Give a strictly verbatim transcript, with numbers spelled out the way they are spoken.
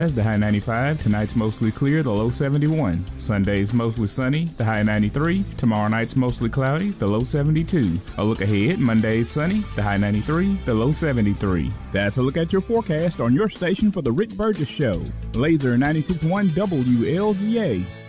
That's the high ninety-five. Tonight's mostly clear, the low seventy-one. Sunday's mostly sunny, the high ninety-three. Tomorrow night's mostly cloudy, the low seventy-two. A look ahead, Monday's sunny, the high ninety-three, the low seventy-three. That's a look at your forecast on your station for the Rick Burgess Show. Laser ninety-six point one W L Z A.